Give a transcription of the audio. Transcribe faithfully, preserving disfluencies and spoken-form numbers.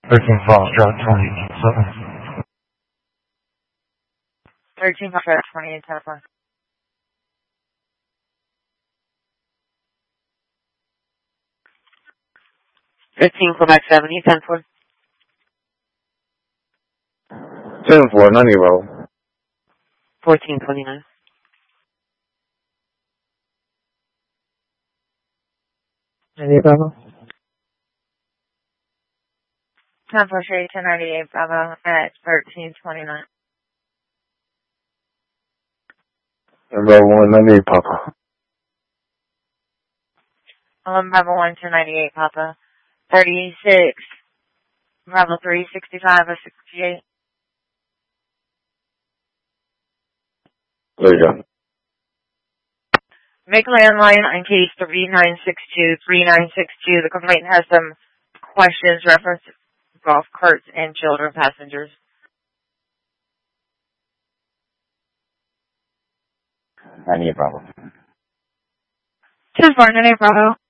thirteen Foxtrot twenty-seven. thirteen Foxtrot twenty-eight, ten four. fifteen Quebec seventy, ten four. ten four, ninety Bravo. fourteen twenty-nine. ninety-eight Bravo. ten four straight to ninety-eight Bravo at thirteen twenty-nine. Bravo one, ninety-eight Papa. eleven Bravo one to ninety-eight Papa. thirty-six Bravo three, sixty-five or sixty-eight. There you go. Make landline on case three nine six two, three nine six two. The complaint has some questions reference golf carts and children passengers. ninety-eight Bravo. ten four, ninety-eight Bravo.